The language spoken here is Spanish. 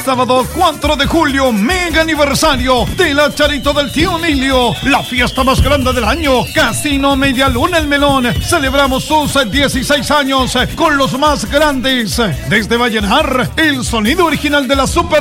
Sábado 4 de julio, mega aniversario de la Charito del Tío Emilio, la fiesta más grande del año. Casino Media Luna El Melón. Celebramos sus 16 años con los más grandes. Desde Vallenar, el sonido original de la Super